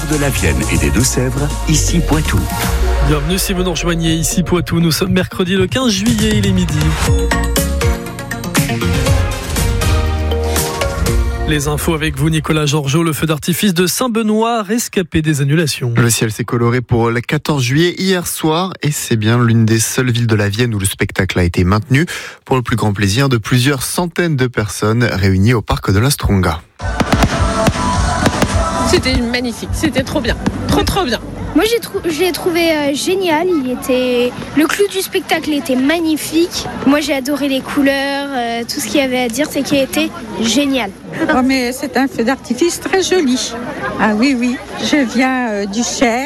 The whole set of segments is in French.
L'heure de la Vienne et des Deux-Sèvres, ici Poitou. Bienvenue si vous nous rejoignez ici Poitou. Nous sommes mercredi le 15 juillet, il est midi. Les infos avec vous, Nicolas Georgeot. Le feu d'artifice de Saint-Benoît rescapé des annulations. Le ciel s'est coloré pour le 14 juillet hier soir et c'est bien l'une des seules villes de la Vienne où le spectacle a été maintenu pour le plus grand plaisir de plusieurs centaines de personnes réunies au parc de la Stronga. C'était magnifique, c'était trop bien, trop bien. Moi j'ai trouvé génial, le clou du spectacle était magnifique. Moi j'ai adoré les couleurs, tout ce qu'il y avait à dire c'est qu'il était génial. Oh mais c'est un feu d'artifice très joli. Ah oui, je viens du Cher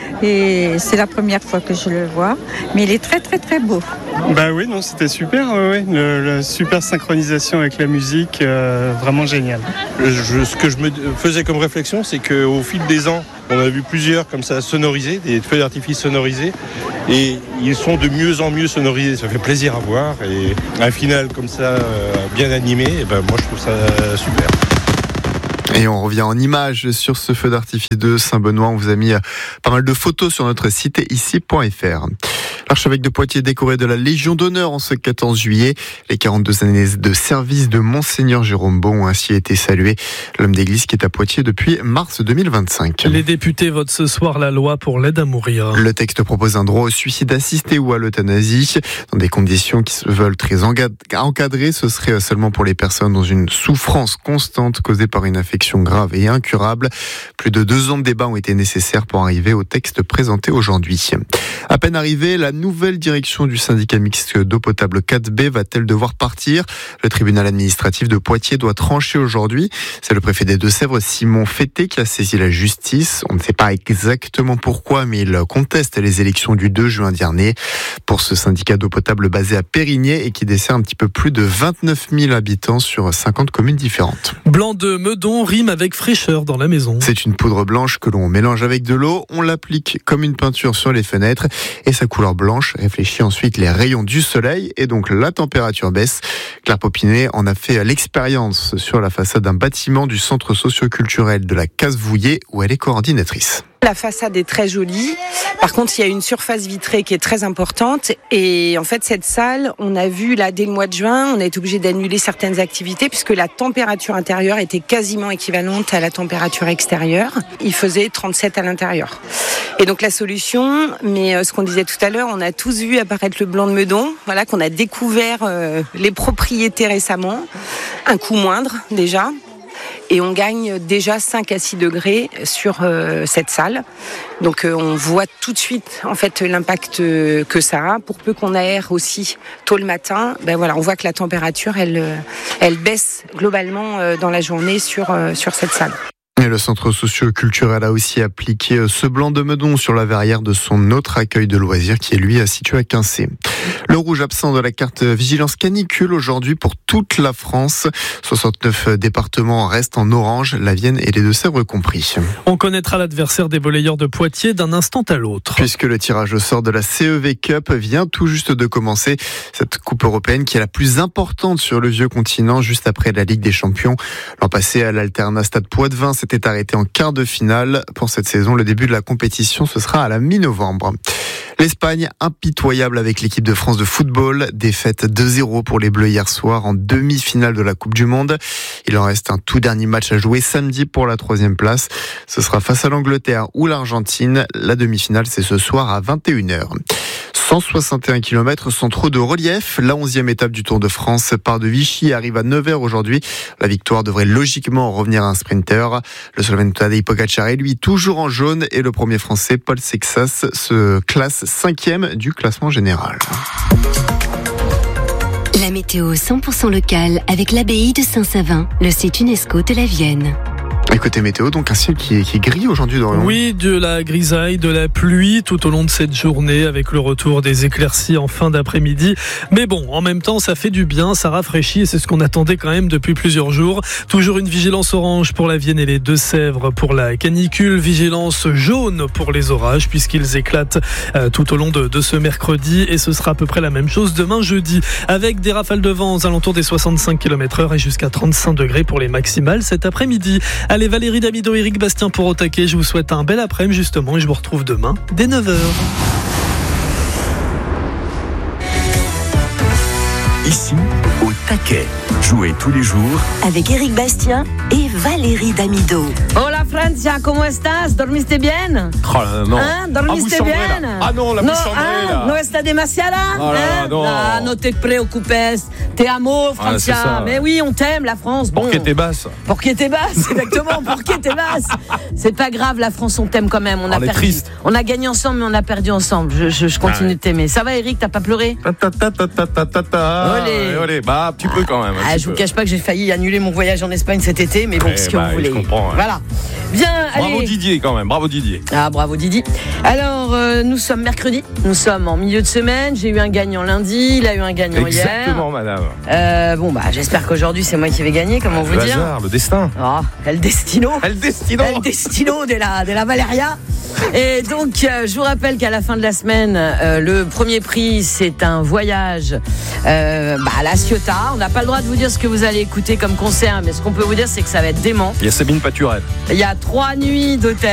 et c'est la première fois que je le vois, mais il est très beau. Bah oui, non, c'était super, la super synchronisation avec la musique, vraiment génial. Ce que je me faisais comme réflexion, c'est qu'au fil des ans, on a vu plusieurs comme ça sonorisés, des feux d'artifice sonorisés, et ils sont de mieux en mieux sonorisés. Ça fait plaisir à voir, et un final comme ça, bien animé, et ben moi je trouve ça super. Et on revient en images sur ce feu d'artifice de Saint-Benoît. On vous a mis pas mal de photos sur notre site ici.fr. L'archevêque de Poitiers décoré de la Légion d'honneur en ce 14 juillet. Les 42 années de service de Monseigneur Jérôme Beau ont ainsi été salués. L'homme d'église qui est à Poitiers depuis mars 2025. Les députés votent ce soir la loi pour l'aide à mourir. Le texte propose un droit au suicide assisté ou à l'euthanasie dans des conditions qui se veulent très encadrées. Ce serait seulement pour les personnes dans une souffrance constante causée par une affection grave et incurable. Plus de 2 ans de débat ont été nécessaires pour arriver au texte présenté aujourd'hui. À peine arrivée, la nouvelle direction du syndicat mixte d'eau potable 4B va-t-elle devoir partir ? Le tribunal administratif de Poitiers doit trancher aujourd'hui. C'est le préfet des Deux-Sèvres, Simon Fété, qui a saisi la justice. On ne sait pas exactement pourquoi, mais il conteste les élections du 2 juin dernier. Pour ce syndicat d'eau potable basé à Périgné et qui dessert un petit peu plus de 29 000 habitants sur 50 communes différentes. Blanc de Meudon rime avec fraîcheur dans la maison. C'est une poudre blanche que l'on mélange avec de l'eau. On l'applique comme une peinture sur les fenêtres et sa couleur blanche réfléchit ensuite les rayons du soleil et donc la température baisse. Claire Popinet en a fait l'expérience sur la façade d'un bâtiment du centre socio-culturel de la Case-Vouillé où elle est coordinatrice. La façade est très jolie. Par contre, il y a une surface vitrée qui est très importante. Et en fait, cette salle, on a vu là, dès le mois de juin, on a été obligé d'annuler certaines activités puisque la température intérieure était quasiment équivalente à la température extérieure. Il faisait 37 à l'intérieur. Et donc la solution, mais ce qu'on disait tout à l'heure, on a tous vu apparaître le blanc de Meudon, voilà, qu'on a découvert les propriétés récemment. Un coût moindre déjà. Et on gagne déjà 5 à 6 degrés sur cette salle. Donc on voit tout de suite en fait l'impact que ça a. Pour peu qu'on aère aussi tôt le matin, ben voilà, on voit que la température elle baisse globalement dans la journée sur cette salle. Et le centre socio-culturel a aussi appliqué ce blanc de Meudon sur la verrière de son autre accueil de loisirs qui est lui situé à Quincé. Le rouge absent de la carte vigilance canicule aujourd'hui pour toute la France. 69 départements restent en orange, la Vienne et les Deux-Sèvres compris. On connaîtra l'adversaire des volleyeurs de Poitiers d'un instant à l'autre. Puisque le tirage au sort de la CEV Cup vient tout juste de commencer. Cette coupe européenne qui est la plus importante sur le vieux continent juste après la Ligue des Champions. L'an passé à l'Alternat Stade Poitvin s'était arrêté en quart de finale. Pour cette saison, le début de la compétition, ce sera à la mi-novembre. L'Espagne impitoyable avec l'équipe de France de football. Défaite 2-0 pour les Bleus hier soir en demi-finale de la Coupe du Monde. Il en reste un tout dernier match à jouer samedi pour la 3e place. Ce sera face à l'Angleterre ou l'Argentine. La demi-finale, c'est ce soir à 21h. 161 km sans trop de relief. La 11e étape du Tour de France part de Vichy et arrive à 9h aujourd'hui. La victoire devrait logiquement revenir à un sprinter. Le Slovène Tadej Pogačar est lui toujours en jaune et le premier français Paul Sexas se classe 5e du classement général. La météo 100% locale avec l'abbaye de Saint-Savin, le site UNESCO de la Vienne. Et côté météo, donc un ciel qui est gris aujourd'hui dans le monde. Oui, de la grisaille, de la pluie tout au long de cette journée avec le retour des éclaircies en fin d'après-midi. Mais bon, en même temps, ça fait du bien, ça rafraîchit et c'est ce qu'on attendait quand même depuis plusieurs jours. Toujours une vigilance orange pour la Vienne et les Deux-Sèvres pour la canicule, vigilance jaune pour les orages puisqu'ils éclatent tout au long de ce mercredi et ce sera à peu près la même chose demain jeudi avec des rafales de vent aux alentours des 65 km/h et jusqu'à 35 degrés pour les maximales cet après-midi. Allez, Allez, Valérie Damido, Eric Bastien pour Au Taquet. Je vous souhaite un bel après-midi justement et je vous retrouve demain dès 9h. Ici, Au Taquet. Jouez tous les jours avec Eric Bastien et Valérie Damido. Hola Francia, ¿cómo estás? ¿Dormiste bien? Oh là, non. ¿Ah? ¿Dormiste bien? Ah non, la bouche chambrée là. ¿No está demasiada? Oh là, non. Ah, no te preocupes. Te amo, Francia. Ça. Mais oui, on t'aime, la France. Bon. Pour qui t'es basse. Pour qui t'es basse, exactement. Pour qui t'es basse. C'est pas grave, la France, on t'aime quand même. On a perdu. Triste. On a gagné ensemble, mais on a perdu ensemble. Je continue de t'aimer. Ça va, Eric? T'as pas pleuré? Olé. Bah, un petit peu quand même. Je vous cache pas que j'ai failli annuler mon voyage en Espagne cet été, mais bon, ce que vous voulez. Je comprends. Voilà. Bien, bravo allez. Didier quand même, bravo Didier. Ah, bravo Didier. Alors, nous sommes mercredi, nous sommes en milieu de semaine. J'ai eu un gagnant lundi, il a eu un gagnant hier. Exactement, madame. Bon, j'espère qu'aujourd'hui c'est moi qui vais gagner, comment vous dire. Le hasard, le destin. Oh, El Destino. El Destino. El Destino de la Valeria. Et donc, je vous rappelle qu'à la fin de la semaine, le premier prix, c'est un voyage à La Ciotat. On n'a pas le droit de vous dire ce que vous allez écouter comme concert, mais ce qu'on peut vous dire, c'est que ça va être dément. Il y a Sabine Paturel. Il y a 3 nuits d'hôtel.